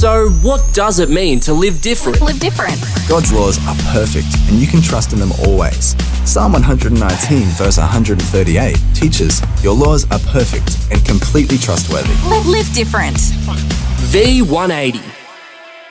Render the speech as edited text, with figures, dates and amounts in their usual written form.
So, what does it mean to live different? Live different. God's laws are perfect, and you can trust in them always. Psalm 119, verse 138 teaches, "Your laws are perfect and completely trustworthy." Live different. V180.